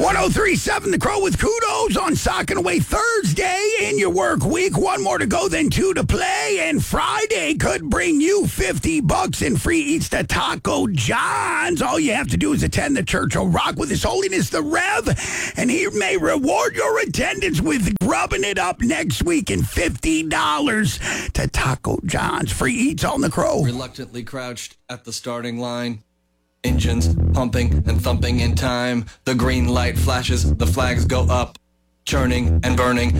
1037 The Crow with kudos on Socking Away Thursday in your work week. One more to go, then two to play. And Friday could bring you $50 in free eats to Taco John's. All you have to do is attend the Church of Rock with His Holiness the Rev, and he may reward your attendance with grubbing it up next week and $50 to Taco John's. Free eats on The Crow. Reluctantly crouched at the starting line. Engines pumping and thumping in time. The green light flashes, the flags go up. Churning and burning